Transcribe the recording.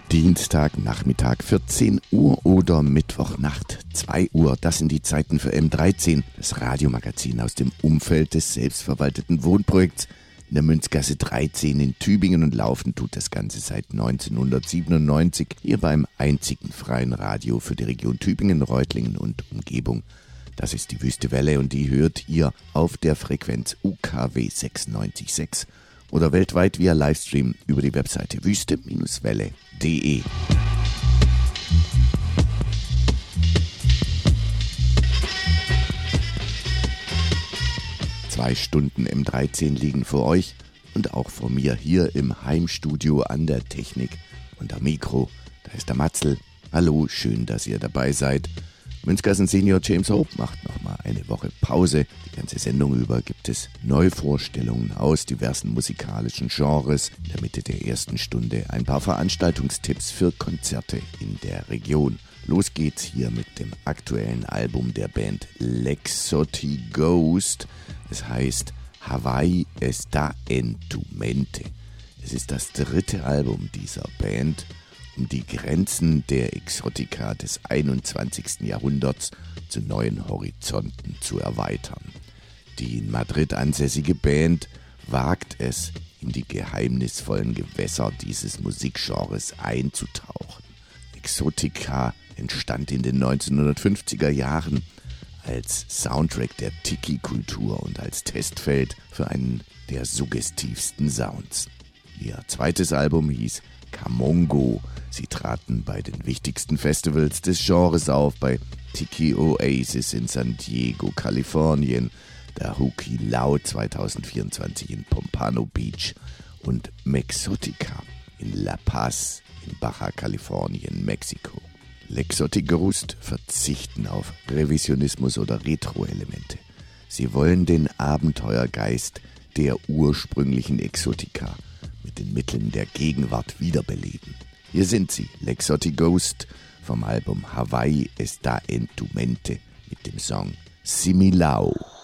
Dienstagnachmittag 14 Uhr oder Mittwochnacht 2 Uhr. Das sind die Zeiten für M13, das Radiomagazin aus dem Umfeld des selbstverwalteten Wohnprojekts in der Münzgasse 13 in Tübingen, und laufen tut das Ganze seit 1997 hier beim einzigen freien Radio für die Region Tübingen, Reutlingen und Umgebung. Das ist die Wüste Welle, und die hört ihr auf der Frequenz UKW 96.6 oder weltweit via Livestream über die Webseite wüste-welle.de. Zwei Stunden M13 liegen vor euch und auch vor mir hier im Heimstudio an der Technik und am Mikro. Da ist der Matzel. Hallo, schön, dass ihr dabei seid. Münzgassen Senior James Hope macht nochmal eine Woche Pause. Die ganze Sendung über gibt es Neuvorstellungen aus diversen musikalischen Genres. In der Mitte der ersten Stunde ein paar Veranstaltungstipps für Konzerte in der Region. Los geht's hier mit dem aktuellen Album der Band L'Exotic Ghost. Es heißt Hawaii está en tu mente. Es ist das dritte Album dieser Band, um die Grenzen der Exotica des 21. Jahrhunderts zu neuen Horizonten zu erweitern. Die in Madrid ansässige Band wagt es, in die geheimnisvollen Gewässer dieses Musikgenres einzutauchen. Exotica entstand in den 1950er Jahren als Soundtrack der Tiki-Kultur und als Testfeld für einen der suggestivsten Sounds. Ihr zweites Album hieß Camongo. Sie traten bei den wichtigsten Festivals des Genres auf, bei Tiki Oasis in San Diego, Kalifornien, der Huki Loud 2024 in Pompano Beach und Mexotica in La Paz in Baja Kalifornien, Mexiko. L'Exotic Ghost verzichten auf Revisionismus oder Retro-Elemente. Sie wollen den Abenteuergeist der ursprünglichen Exotica mit den Mitteln der Gegenwart wiederbeleben. Hier sind sie, L'Exotic Ghost vom Album Hawaii está en tu mente mit dem Song Similao.